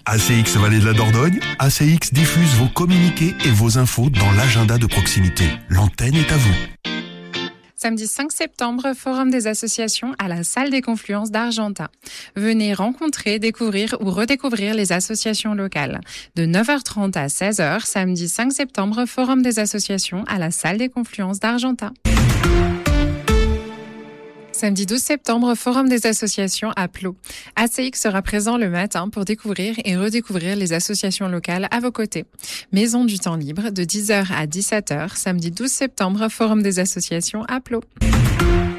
ACX Vallée de la Dordogne, ACX diffuse vos communiqués et vos infos dans l'agenda de proximité. L'antenne est à vous. Samedi 5 septembre, Forum des associations à la salle des Confluences d'Argentat. Venez rencontrer, découvrir ou redécouvrir les associations locales. De 9h30 à 16h, samedi 5 septembre, Forum des associations à la salle des Confluences d'Argentat. Samedi 12 septembre, Forum des associations à Plot. ACX sera présent le matin pour découvrir et redécouvrir les associations locales à vos côtés. Maison du temps libre de 10h à 17h, samedi 12 septembre, Forum des associations à Plot.